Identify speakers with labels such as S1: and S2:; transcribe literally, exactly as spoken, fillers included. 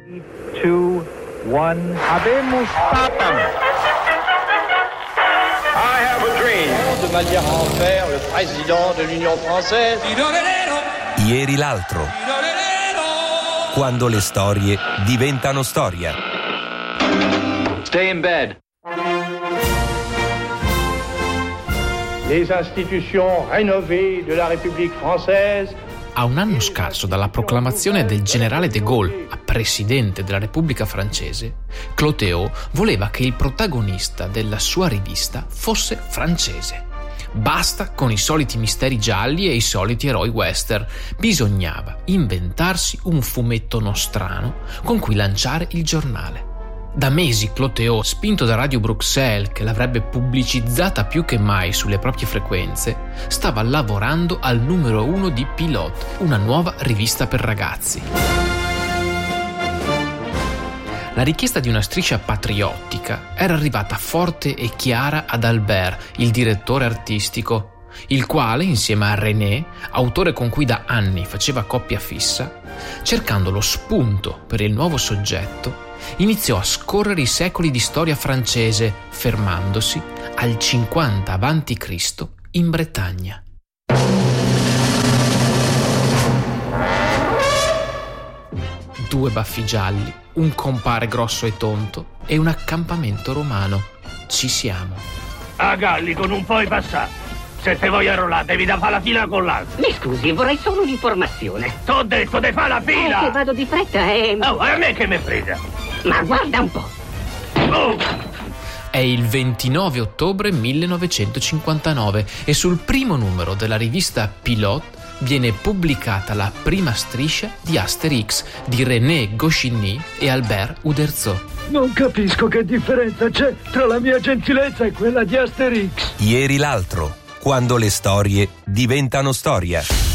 S1: two, one. Habemus Papam.
S2: I have a dream.
S3: De manière à en faire le président de l'Union française.
S4: Ieri l'altro. Quando le storie diventano storia.
S2: Stay in bed.
S3: Les institutions rénovées de la République française.
S5: A un anno scarso dalla proclamazione del generale de Gaulle a presidente della Repubblica francese, Clotéo voleva che il protagonista della sua rivista fosse francese. Basta con i soliti misteri gialli e i soliti eroi western. Bisognava inventarsi un fumetto nostrano con cui lanciare il giornale. Da mesi Clotéo, spinto da Radio Bruxelles, che l'avrebbe pubblicizzata più che mai sulle proprie frequenze, stava lavorando al numero uno di Pilote, una nuova rivista per ragazzi. La richiesta di una striscia patriottica era arrivata forte e chiara ad Albert, il direttore artistico, il quale, insieme a René, autore con cui da anni faceva coppia fissa, cercando lo spunto per il nuovo soggetto, iniziò a scorrere i secoli di storia francese, fermandosi al cinquanta avanti Cristo in Bretagna. Due baffi gialli, un compare grosso e tonto e un accampamento romano. Ci siamo.
S6: A Gallico non puoi passare. Se te vuoi arrollare devi da fare la fila con l'altro.
S7: Mi scusi, vorrei solo un'informazione.
S6: T'ho detto di fare la fila!
S7: Eh, che vado di fretta e...
S6: Oh, a me che mi frega!
S7: Ma guarda un po'.
S6: Oh.
S5: È il ventinove ottobre millenovecentocinquantanove e sul primo numero della rivista Pilote viene pubblicata la prima striscia di Asterix di René Goscinny e Albert Uderzo.
S8: Non capisco che differenza c'è tra la mia gentilezza e quella di Asterix.
S4: Ieri l'altro, quando le storie diventano storia.